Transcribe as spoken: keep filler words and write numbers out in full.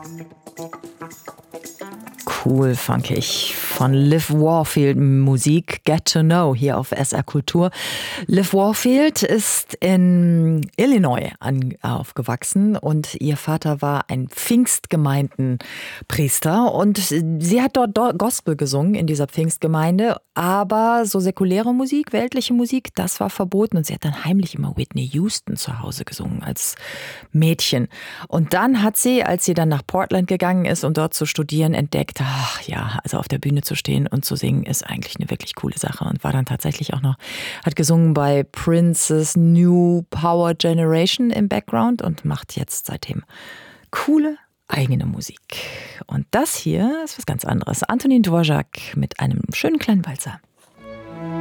Cool, funkig. Von Liv Warfield Musik Get to Know hier auf S R Kultur. Liv Warfield ist in Illinois an, aufgewachsen und ihr Vater war ein Pfingstgemeindenpriester und sie hat dort Gospel gesungen in dieser Pfingstgemeinde, aber so säkuläre Musik, weltliche Musik, das war verboten und sie hat dann heimlich immer Whitney Houston zu Hause gesungen als Mädchen. Und dann hat sie, als sie dann nach Portland gegangen ist, um dort zu studieren, entdeckt, ach ja, also auf der Bühne zu stehen und zu singen ist eigentlich eine wirklich coole Sache und war dann tatsächlich auch noch, hat gesungen bei Prince's New Power Generation im Background und macht jetzt seitdem coole eigene Musik. Und das hier ist was ganz anderes. Antonin Dvorak mit einem schönen kleinen Walzer.